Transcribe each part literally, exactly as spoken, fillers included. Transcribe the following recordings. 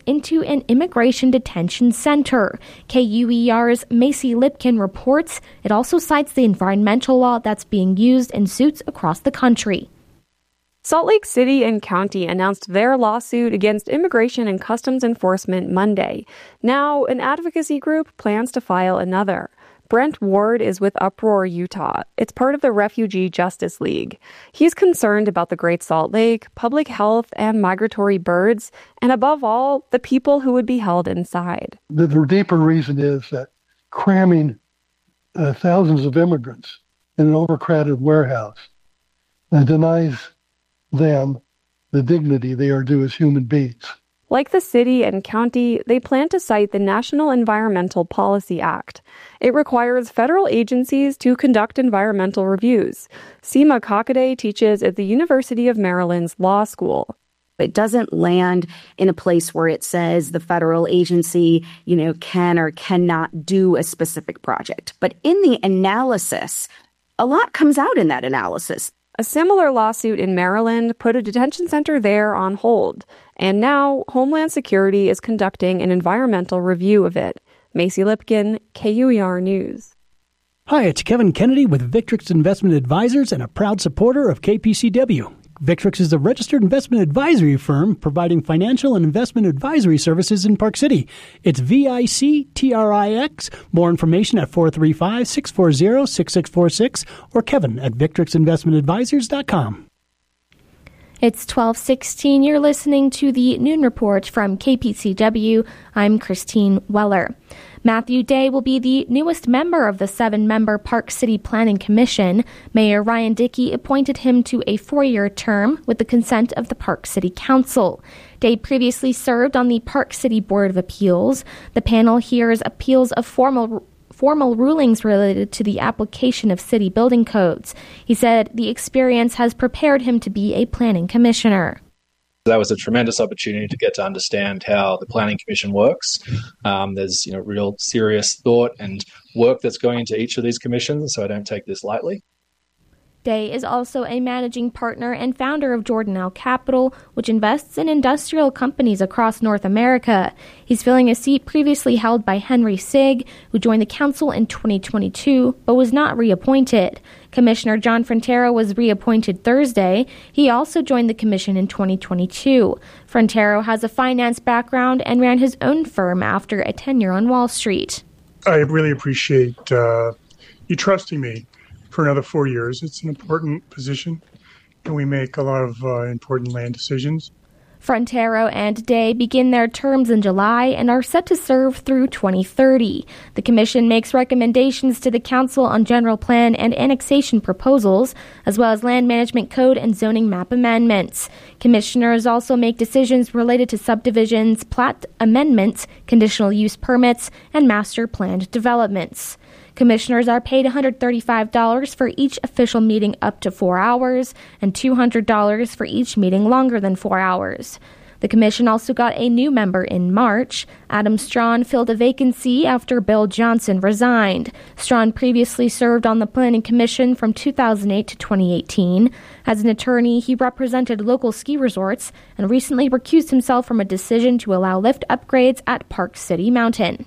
into an immigration detention center. K U E R's Macy Lipkin reports it also cites the environmental law that's being used in suits across the country. Salt Lake City and County announced their lawsuit against Immigration and Customs Enforcement Monday. Now, an advocacy group plans to file another. Brent Ward is with Uproar Utah. It's part of the Refugee Justice League. He's concerned about the Great Salt Lake, public health, and migratory birds, and above all, the people who would be held inside. The, the deeper reason is that cramming uh, thousands of immigrants in an overcrowded warehouse uh, denies them the dignity they are due as human beings. Like the city and county, they plan to cite the National Environmental Policy Act. It requires federal agencies to conduct environmental reviews. Seema Kakade teaches at the University of Maryland's Law School. It doesn't land in a place where it says the federal agency, you know, can or cannot do a specific project. But in the analysis, a lot comes out in that analysis. A similar lawsuit in Maryland put a detention center there on hold, and now Homeland Security is conducting an environmental review of it. Macy Lipkin, K U E R News. Hi, it's Kevin Kennedy with Victrix Investment Advisors and a proud supporter of K P C W. Victrix is a registered investment advisory firm providing financial and investment advisory services in Park City. It's V I C T R I X. More information at four three five, six four zero, six six four six or Kevin at victrix investment advisors dot com. It's twelve sixteen. You're listening to the Noon Report from K P C W. I'm Christine Weller. Matthew Day will be the newest member of the seven-member Park City Planning Commission. Mayor Ryan Dickey appointed him to a four-year term with the consent of the Park City Council. Day previously served on the Park City Board of Appeals. The panel hears appeals of formal formal rulings related to the application of city building codes. He said the experience has prepared him to be a planning commissioner. That was a tremendous opportunity to get to understand how the Planning Commission works. Um, there's you know real serious thought and work that's going into each of these commissions, so I don't take this lightly. Day is also a managing partner and founder of Jordanelle Capital, which invests in industrial companies across North America. He's filling a seat previously held by Henry Sigg, who joined the council in twenty twenty-two but was not reappointed. Commissioner John Frontero was reappointed Thursday. He also joined the commission in twenty twenty-two. Frontero has a finance background and ran his own firm after a tenure on Wall Street. I really appreciate uh, you trusting me for another four years. It's an important position, and we make a lot of uh, important land decisions. Frontero and Day begin their terms in July and are set to serve through twenty thirty. The commission makes recommendations to the council on general plan and annexation proposals, as well as land management code and zoning map amendments. Commissioners also make decisions related to subdivisions, plat amendments, conditional use permits, and master planned developments. Commissioners are paid one hundred thirty-five dollars for each official meeting up to four hours and two hundred dollars for each meeting longer than four hours. The commission also got a new member in March. Adam Strawn filled a vacancy after Bill Johnson resigned. Strawn previously served on the Planning Commission from two thousand eight to twenty eighteen. As an attorney, he represented local ski resorts and recently recused himself from a decision to allow lift upgrades at Park City Mountain.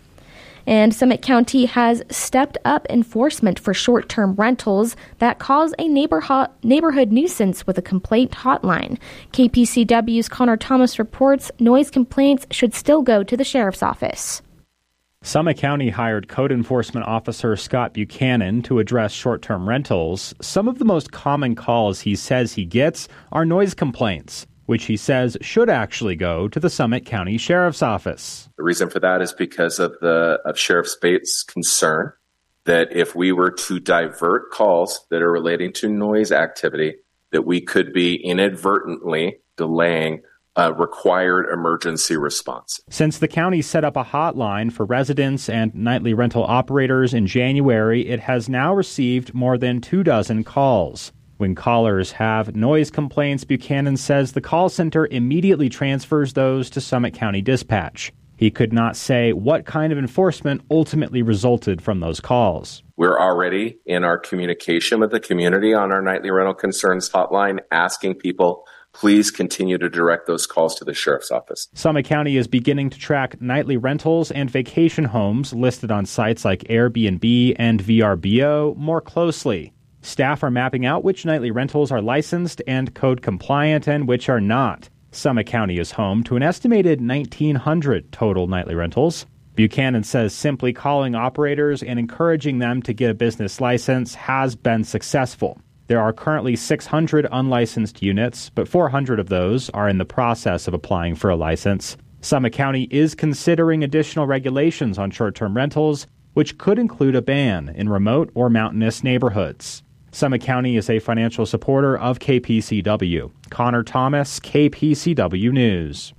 And Summit County has stepped up enforcement for short-term rentals that cause a neighborhood neighborhood nuisance with a complaint hotline. K P C W's Connor Thomas reports noise complaints should still go to the sheriff's office. Summit County hired Code Enforcement Officer Scott Buchanan to address short-term rentals. Some of the most common calls he says he gets are noise complaints, which he says should actually go to the Summit County Sheriff's Office. The reason for that is because of the of Sheriff Spate's concern that if we were to divert calls that are relating to noise activity, that we could be inadvertently delaying a required emergency response. Since the county set up a hotline for residents and nightly rental operators in January, it has now received more than two dozen calls. When callers have noise complaints, Buchanan says the call center immediately transfers those to Summit County Dispatch. He could not say what kind of enforcement ultimately resulted from those calls. We're already in our communication with the community on our nightly rental concerns hotline, asking people please continue to direct those calls to the sheriff's office. Summit County is beginning to track nightly rentals and vacation homes listed on sites like Airbnb and V R B O more closely. Staff are mapping out which nightly rentals are licensed and code compliant and which are not. Summit County is home to an estimated nineteen hundred total nightly rentals. Buchanan says simply calling operators and encouraging them to get a business license has been successful. There are currently six hundred unlicensed units, but four hundred of those are in the process of applying for a license. Summit County is considering additional regulations on short-term rentals, which could include a ban in remote or mountainous neighborhoods. Summit County is a financial supporter of K P C W. Connor Thomas, K P C W News.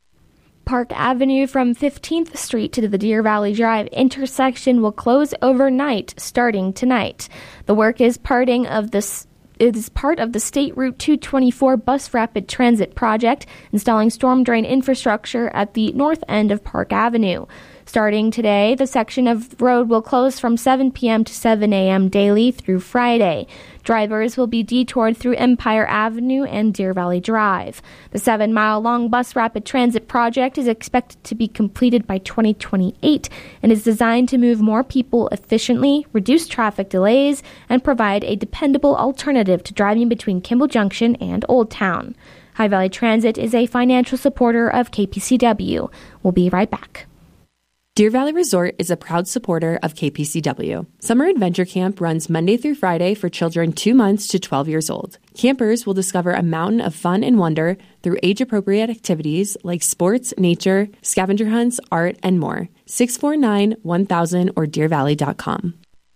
Park Avenue from fifteenth Street to the Deer Valley Drive intersection will close overnight starting tonight. The work is parting of the It is part of the State Route two twenty-four Bus Rapid Transit project, installing storm drain infrastructure at the north end of Park Avenue. Starting today, the section of road will close from seven p.m. to seven a.m. daily through Friday. Drivers will be detoured through Empire Avenue and Deer Valley Drive. The seven-mile-long bus rapid transit project is expected to be completed by twenty twenty-eight and is designed to move more people efficiently, reduce traffic delays, and provide a dependable alternative to driving between Kimball Junction and Old Town. High Valley Transit is a financial supporter of K P C W. We'll be right back. Deer Valley Resort is a proud supporter of K P C W. Summer Adventure Camp runs Monday through Friday for children two months to twelve years old. Campers will discover a mountain of fun and wonder through age-appropriate activities like sports, nature, scavenger hunts, art, and more. six four nine, one thousand or deer valley dot com.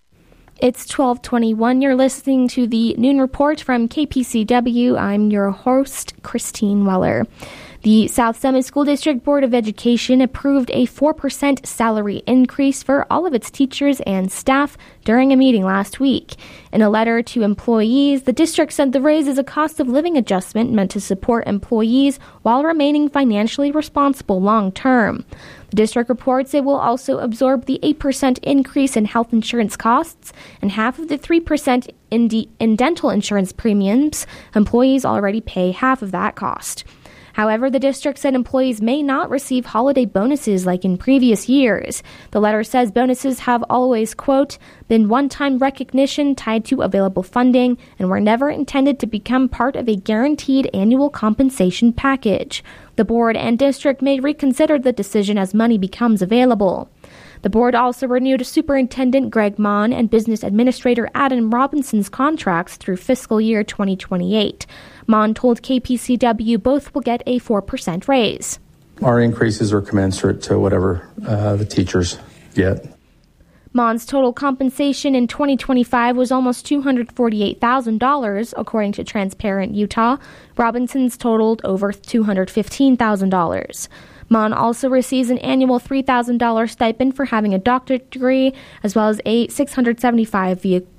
It's twelve twenty-one. You're listening to the Noon Report from K P C W. I'm your host, Christine Weller. The South Summit School District Board of Education approved a four percent salary increase for all of its teachers and staff during a meeting last week. In a letter to employees, the district said the raise is a cost of living adjustment meant to support employees while remaining financially responsible long term. The district reports it will also absorb the eight percent increase in health insurance costs and half of the three percent in, de- in dental insurance premiums. Employees already pay half of that cost. However, the district said employees may not receive holiday bonuses like in previous years. The letter says bonuses have always, quote, been one-time recognition tied to available funding and were never intended to become part of a guaranteed annual compensation package. The board and district may reconsider the decision as money becomes available. The board also renewed Superintendent Greg Mon and Business Administrator Adam Robinson's contracts through fiscal year twenty twenty-eight. Mon told K P C W both will get a four percent raise. Our increases are commensurate to whatever uh, the teachers get. Mon's total compensation in twenty twenty-five was almost two hundred forty-eight thousand dollars, according to Transparent Utah. Robinson's totaled over two hundred fifteen thousand dollars. Mon also receives an annual three thousand dollars stipend for having a doctorate degree, as well as a six hundred seventy-five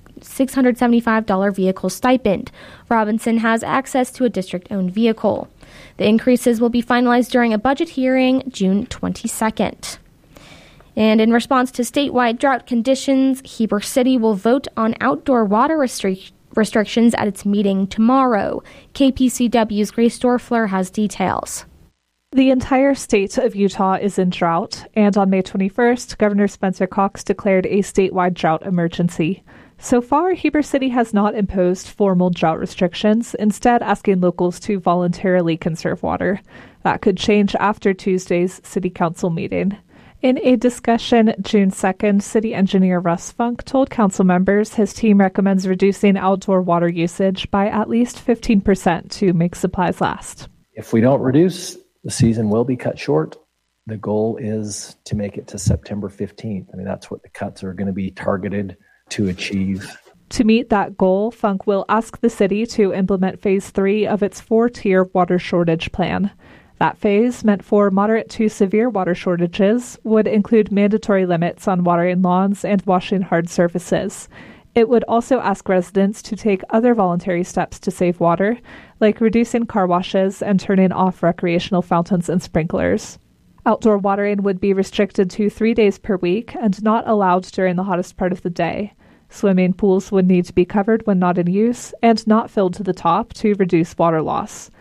dollars vehicle stipend. Robinson has access to a district-owned vehicle. The increases will be finalized during a budget hearing June twenty-second. And in response to statewide drought conditions, Heber City will vote on outdoor water restric- restrictions at its meeting tomorrow. K P C W's Grace Dorfler has details. The entire state of Utah is in drought, and on May twenty-first, Governor Spencer Cox declared a statewide drought emergency. So far, Heber City has not imposed formal drought restrictions, instead asking locals to voluntarily conserve water. That could change after Tuesday's City Council meeting. In a discussion June second, City Engineer Russ Funk told council members his team recommends reducing outdoor water usage by at least fifteen percent to make supplies last. If we don't reduce, the season will be cut short. The goal is to make it to September fifteenth. I mean, that's what the cuts are going to be targeted to achieve. To meet that goal, Funk will ask the city to implement phase three of its four-tier water shortage plan. That phase, meant for moderate to severe water shortages, would include mandatory limits on watering lawns and washing hard surfaces. It would also ask residents to take other voluntary steps to save water, like reducing car washes and turning off recreational fountains and sprinklers. Outdoor watering would be restricted to three days per week and not allowed during the hottest part of the day. Swimming pools would need to be covered when not in use and not filled to the top to reduce water loss.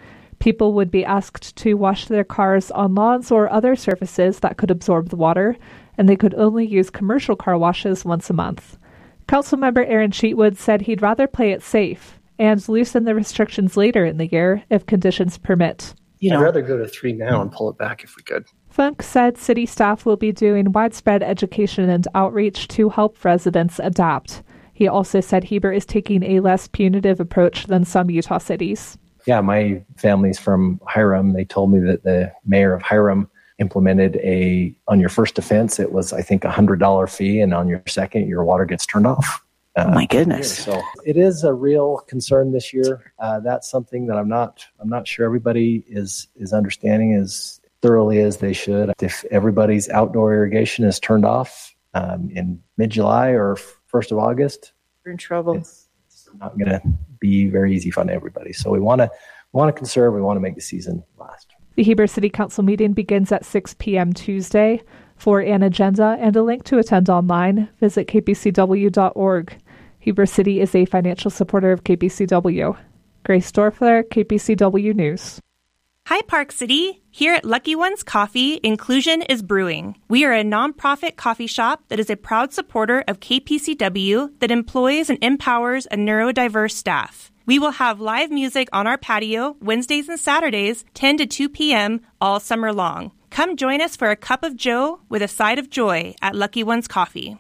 People would be asked to wash their cars on lawns or other surfaces that could absorb the water, and they could only use commercial car washes once a month. Councilmember Aaron Sheetwood said he'd rather play it safe and loosen the restrictions later in the year if conditions permit. You know, I'd rather go to three now and pull it back if we could. Funk said city staff will be doing widespread education and outreach to help residents adapt. He also said Heber is taking a less punitive approach than some Utah cities. Yeah, my family's from Hiram. They told me that the mayor of Hiram implemented a, on your first offense, it was, I think, a one hundred dollars fee, and on your second, your water gets turned off. Uh, oh my goodness. So it is a real concern this year. Uh, that's something that I'm not, I'm not sure everybody is, is understanding as thoroughly as they should. If everybody's outdoor irrigation is turned off um, in mid-July or first of August, we're in trouble. It's, it's not going to be very easy fun to everybody. So we want to want to conserve. We want to make the season last. The Heber City Council meeting begins at six p.m. Tuesday. For an agenda and a link to attend online, visit k p c w dot org. Heber City is a financial supporter of K P C W. Grace Dorfler, K P C W News. Hi, Park City. Here at Lucky Ones Coffee, inclusion is brewing. We are a nonprofit coffee shop that is a proud supporter of K P C W that employs and empowers a neurodiverse staff. We will have live music on our patio Wednesdays and Saturdays, ten to two p.m. all summer long. Come join us for a cup of joe with a side of joy at Lucky Ones Coffee.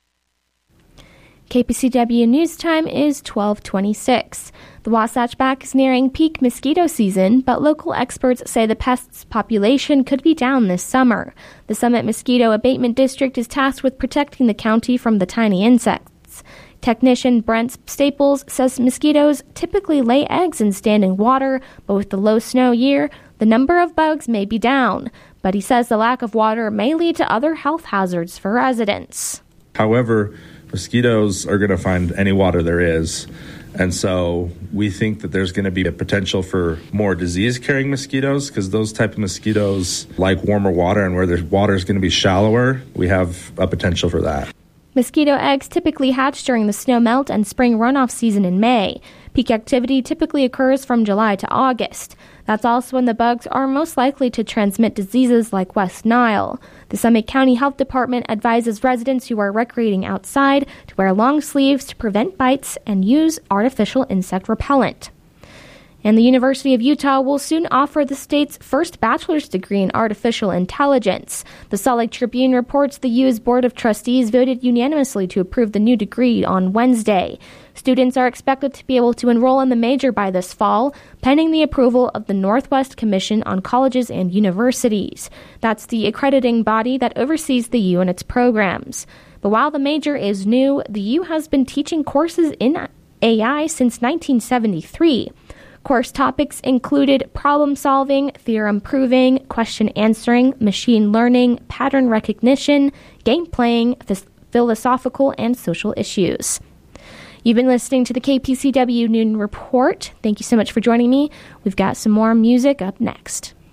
K P C W News Time is twelve twenty-six. The Wasatch Back is nearing peak mosquito season, but local experts say the pest's population could be down this summer. The Summit Mosquito Abatement District is tasked with protecting the county from the tiny insects. Technician Brent Staples says mosquitoes typically lay eggs in standing water, but with the low snow year, the number of bugs may be down. But he says the lack of water may lead to other health hazards for residents. However, mosquitoes are going to find any water there is. And so we think that there's going to be a potential for more disease-carrying mosquitoes because those type of mosquitoes like warmer water, and where the water is going to be shallower, we have a potential for that. Mosquito eggs typically hatch during the snow melt and spring runoff season in May. Peak activity typically occurs from July to August. That's also when the bugs are most likely to transmit diseases like West Nile. The Summit County Health Department advises residents who are recreating outside to wear long sleeves to prevent bites and use artificial insect repellent. And the University of Utah will soon offer the state's first bachelor's degree in artificial intelligence. The Salt Lake Tribune reports the U's Board of Trustees voted unanimously to approve the new degree on Wednesday. Students are expected to be able to enroll in the major by this fall, pending the approval of the Northwest Commission on Colleges and Universities. That's the accrediting body that oversees the U and its programs. But while the major is new, the U has been teaching courses in A I since nineteen seventy-three. Course topics included problem solving, theorem proving, question answering, machine learning, pattern recognition, game playing, philosophical, and social issues. You've been listening to the K P C W Noon Report. Thank you so much for joining me. We've got some more music up next.